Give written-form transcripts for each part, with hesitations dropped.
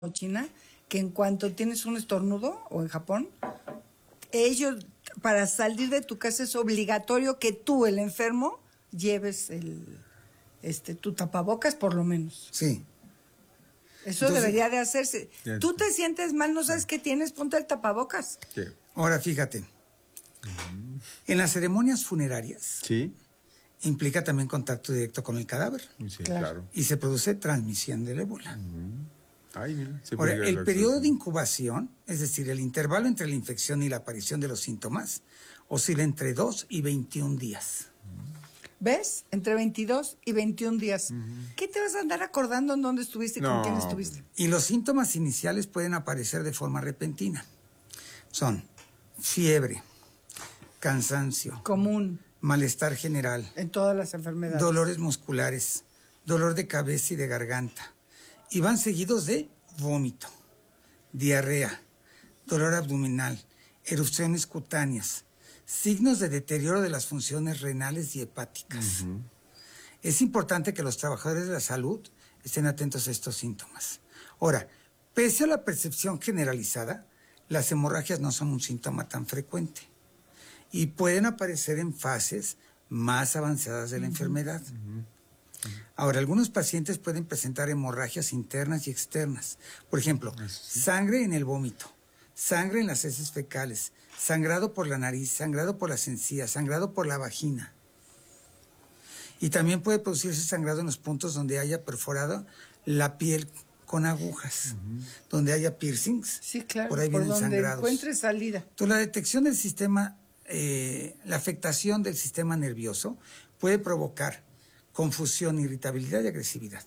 China, que en cuanto tienes un estornudo, o en Japón, ellos, para salir de tu casa es obligatorio que tú, el enfermo, lleves tu tapabocas por lo menos. Sí. Eso entonces, debería de hacerse. Tú te sientes mal, no sabes qué tienes, ponte el tapabocas. Sí. Ahora fíjate, en las ceremonias funerarias implica también contacto directo con el cadáver. Sí, claro. Y se produce transmisión del ébola. Ay, mira, ahora, el periodo de incubación, es decir, el intervalo entre la infección y la aparición de los síntomas, oscila entre 2 y 21 días. ¿Ves? Entre 22 y 21 días. ¿Qué te vas a andar acordando en dónde estuviste y con quién estuviste? Y los síntomas iniciales pueden aparecer de forma repentina. Son fiebre, cansancio. Común. Malestar general. En todas las enfermedades. Dolores musculares, dolor de cabeza y de garganta. Y van seguidos de vómito, diarrea, dolor abdominal, erupciones cutáneas, signos de deterioro de las funciones renales y hepáticas. Es importante que los trabajadores de la salud estén atentos a estos síntomas. Ahora, pese a la percepción generalizada, las hemorragias no son un síntoma tan frecuente y pueden aparecer en fases más avanzadas de la enfermedad. Ahora, algunos pacientes pueden presentar hemorragias internas y externas. Por ejemplo, sangre en el vómito, sangre en las heces fecales, sangrado por la nariz, sangrado por las encías, sangrado por la vagina. Y también puede producirse sangrado en los puntos donde haya perforado la piel con agujas, donde haya piercings. Sí, claro, por ahí vienen donde sangrados. Encuentre salida. Entonces, la detección del sistema, la afectación del sistema nervioso puede provocar confusión, irritabilidad y agresividad.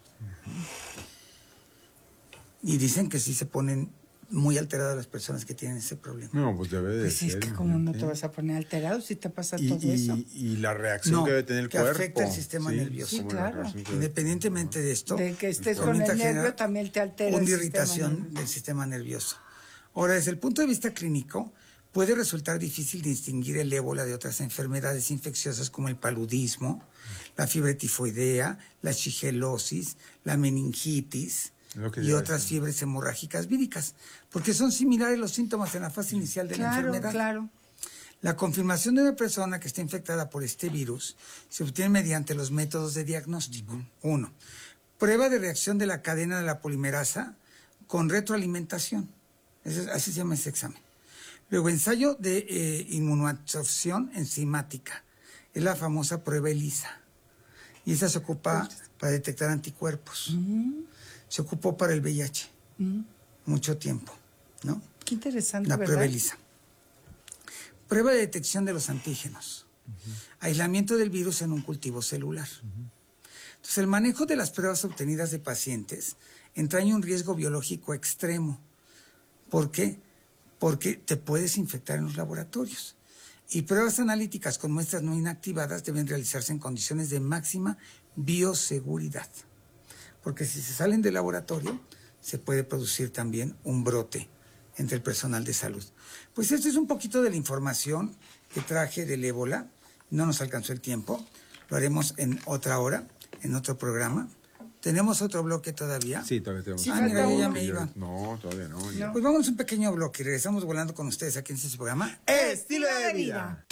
Y dicen que sí se ponen muy alteradas las personas que tienen ese problema. No, pues debe de ser. Es que como no te vas a poner alterado si te pasa todo eso. Y la reacción que debe tener el que cuerpo. Afecta el sistema nervioso. Sí, claro. Independientemente de esto. De que estés con el nervio también te altera una irritación del sistema nervioso. Ahora, desde el punto de vista clínico, puede resultar difícil distinguir el ébola de otras enfermedades infecciosas como el paludismo, la fiebre tifoidea, la shigelosis, la meningitis y otras fiebres hemorrágicas víricas, porque son similares los síntomas en la fase inicial de la enfermedad. Claro. La confirmación de una persona que está infectada por este virus se obtiene mediante los métodos de diagnóstico. 1. Prueba de reacción de la cadena de la polimerasa con retroalimentación. Así se llama ese examen. Luego, ensayo de inmunoabsorción enzimática. Es la famosa prueba ELISA. Y esa se ocupa para detectar anticuerpos. Se ocupó para el VIH. Mucho tiempo, ¿no? Qué interesante, la ¿verdad? prueba ELISA. Prueba de detección de los antígenos. Aislamiento del virus en un cultivo celular. Entonces, el manejo de las pruebas obtenidas de pacientes entraña un riesgo biológico extremo. ¿Por qué? Porque te puedes infectar en los laboratorios. Y pruebas analíticas con muestras no inactivadas deben realizarse en condiciones de máxima bioseguridad. Porque si se salen del laboratorio, se puede producir también un brote entre el personal de salud. Pues esto es un poquito de la información que traje del ébola. No nos alcanzó el tiempo. Lo haremos en otra hora, en otro programa. ¿Tenemos otro bloque todavía? Sí, todavía tenemos. Mira, yo ya me iba. No, todavía no. Pues vamos a un pequeño bloque y regresamos volando con ustedes aquí en este programa. Estilo de vida.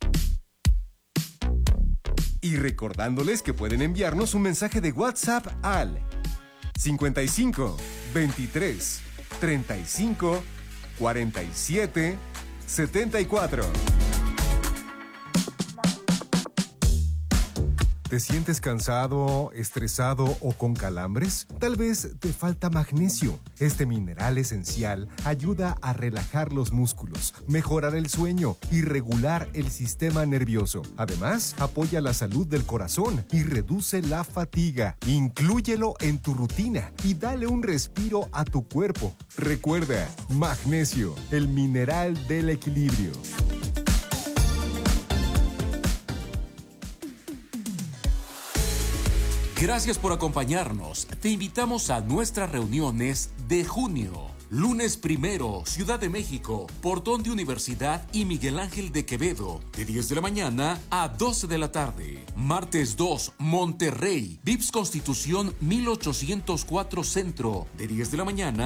Y recordándoles que pueden enviarnos un mensaje de WhatsApp al 55 23 35 47 74. ¿Te sientes cansado, estresado o con calambres? Tal vez te falta magnesio. Este mineral esencial ayuda a relajar los músculos, mejorar el sueño y regular el sistema nervioso. Además, apoya la salud del corazón y reduce la fatiga. Inclúyelo en tu rutina y dale un respiro a tu cuerpo. Recuerda, magnesio, el mineral del equilibrio. Gracias por acompañarnos. Te invitamos a nuestras reuniones de junio. Lunes 1, Ciudad de México, Portón de Universidad y Miguel Ángel de Quevedo, de 10 de la mañana a 12 de la tarde. Martes 2, Monterrey, Vips Constitución 1804 Centro, de 10 de la mañana